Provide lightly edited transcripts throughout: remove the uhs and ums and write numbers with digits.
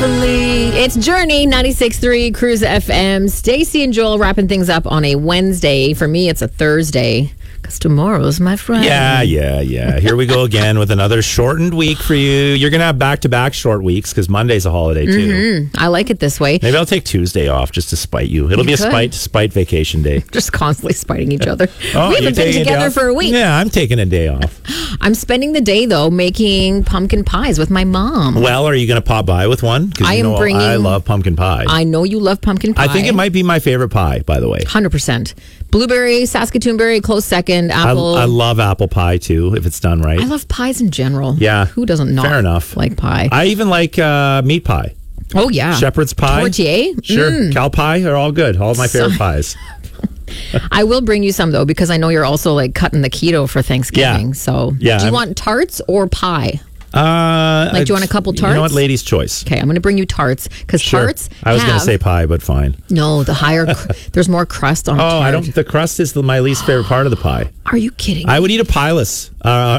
Hopefully. It's Journey, 96.3 Cruise FM. Stacey and Joel wrapping things up on a Wednesday. For me, it's a Thursday. Because tomorrow's my Friday. Yeah. Here we go again with another shortened week for you. You're going to have back-to-back short weeks because Monday's a holiday, too. I like it this way. Maybe I'll take Tuesday off just to spite you. It'll be a spite vacation day. Just constantly spiting each other. Oh, we haven't been together for a week. Yeah, I'm taking a day off. I'm spending the day, though, making pumpkin pies with my mom. Well, are you going to pop by with one? Because I love pumpkin pie. I know you love pumpkin pie. I think it might be my favorite pie, by the way. 100%. Blueberry, Saskatoon berry, close second. Apple. I love apple pie, too, if it's done right. I love pies in general. Yeah. Who doesn't not Fair enough. like pie? I even like meat pie. Oh, yeah. Shepherd's pie. Tortilla. Sure. Cow pie are all good. All of my favorite pies. I will bring you some, though, because I know you're also like cutting the keto for Thanksgiving. Yeah. So yeah, do you want tarts or pie? Do you want a couple tarts? You know what? Ladies' choice. Okay, I'm going to bring you tarts because tarts. I was going to say pie, but fine. No, the higher there's more crust on. Oh, the crust is my least favorite part of the pie. Are you kidding? I would eat a pieless.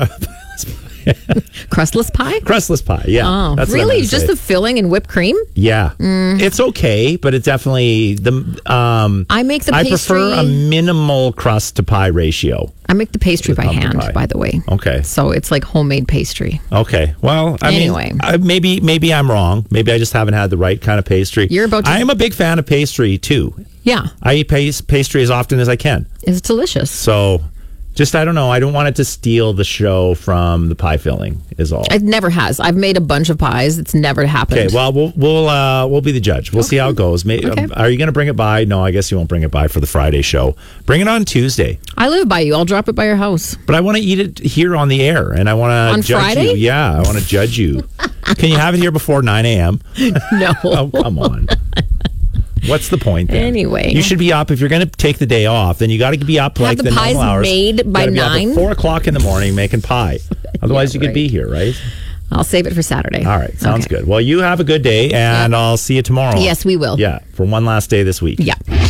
Crustless pie? Crustless pie, yeah. Oh, that's really? Just the filling and whipped cream? Yeah. It's okay, but it's definitely I make the pastry. I prefer a minimal crust to pie ratio. I make the pastry by hand, by the way. Okay. So it's like homemade pastry. Okay. Well, I mean, maybe I'm wrong. Maybe I just haven't had the right kind of pastry. I am a big fan of pastry too. Yeah. I eat pastry as often as I can. It's delicious. So I don't know. I don't want it to steal the show from the pie filling. Is all. It never has. I've made a bunch of pies. It's never happened. Okay. Well, we'll be the judge. We'll see how it goes. Are you going to bring it by? No, I guess you won't bring it by for the Friday show. Bring it on Tuesday. I live by you. I'll drop it by your house. But I want to eat it here on the air, and I want to judge Friday? you. Yeah, I want to judge you. Can you have it here before 9 a.m.? No. Oh, come on. What's the point then? Anyway. You should be up. If you're going to take the day off, then you got to be up like the normal hours. Have the pies made by 9? 4 o'clock in the morning making pie. Otherwise, you could be here, right? I'll save it for Saturday. All right. Sounds good. Well, you have a good day, and I'll see you tomorrow. Yes, we will. Yeah, for one last day this week. Yeah.